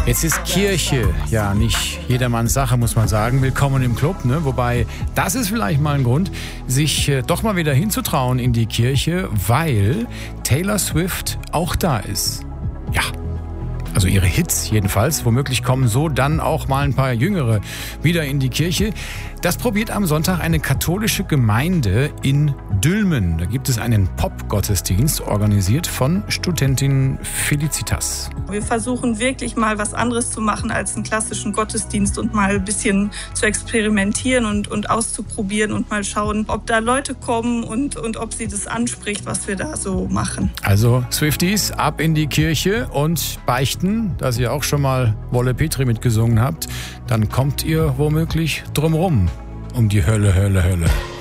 Jetzt ist Kirche ja nicht jedermanns Sache, muss man sagen. Willkommen im Club, ne? Wobei, das ist vielleicht mal ein Grund, sich doch mal wieder hinzutrauen in die Kirche, weil Taylor Swift auch da ist. Ja, also ihre Hits jedenfalls. Womöglich kommen so dann auch mal ein paar Jüngere wieder in die Kirche. Das probiert am Sonntag eine katholische Gemeinde in Dülmen. Da gibt es einen Pop-Gottesdienst, organisiert von Studentin Felicitas. Wir versuchen wirklich mal was anderes zu machen als einen klassischen Gottesdienst und mal ein bisschen zu experimentieren und auszuprobieren und mal schauen, ob da Leute kommen und ob sie das anspricht, was wir da so machen. Also Swifties, ab in die Kirche und beichten, dass ihr auch schon mal Wolle Petri mitgesungen habt. Dann kommt ihr womöglich drumrum um die Hölle, Hölle, Hölle.